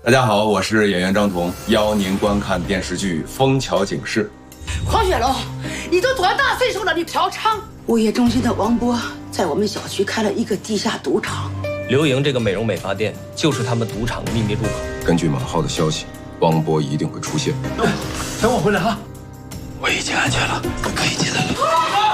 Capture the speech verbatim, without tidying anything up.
大家好，我是演员张彤，邀您观看电视剧《枫桥警事》。 黄雪龙，你都多大岁数了，你嫖娼？物业中心的王波在我们小区开了一个地下赌场。 刘莹这个美容美发店就是他们赌场的秘密入口。 根据马浩的消息，王波一定会出现。 等我回来哈。 我已经安全了，可以进来了。